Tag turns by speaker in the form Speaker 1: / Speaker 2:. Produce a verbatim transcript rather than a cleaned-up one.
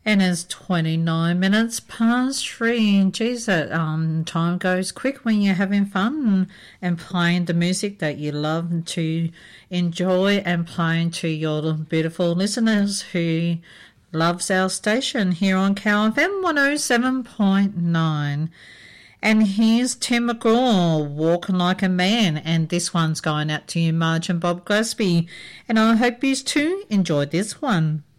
Speaker 1: And it's twenty-nine minutes past three. Geez, that um, time goes quick when you're having fun and, and playing the music that you love to enjoy and playing to your beautiful listeners who loves our station here on Cow F M one oh seven point nine. And here's Tim McGraw, Walking Like a Man, and this one's going out to you, Marge and Bob Glasby. And I hope you too enjoyed this one.